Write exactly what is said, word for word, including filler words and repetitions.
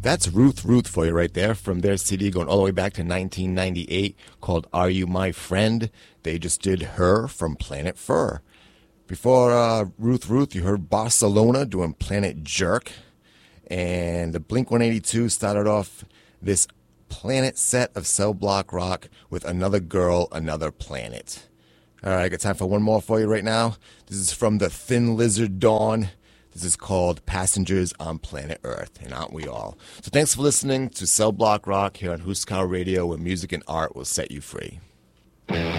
That's Ruth Ruth for you right there from their C D going all the way back to nineteen ninety-eight called Are You My Friend? They just did Her from Planet Fur. Before uh, Ruth Ruth, you heard Barcelona doing Planet Jerk. And the Blink one eighty-two started off this planet set of cell block rock with Another Girl, Another Planet. All right, I got time for one more for you right now. This is from the Thin Lizard Dawn. This is called Passengers on Planet Earth, and aren't we all? So thanks for listening to Cell Block Rock here on Huskar Radio, where music and art will set you free.